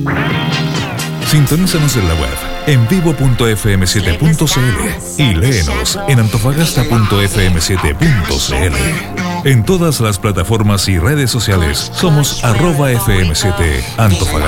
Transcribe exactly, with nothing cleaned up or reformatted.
Sintonízanos en la web en vivo punto f m siete punto c l y léenos en antofagasta punto f m siete punto c l. En todas las plataformas y redes sociales somos arroba f m siete Antofagasta.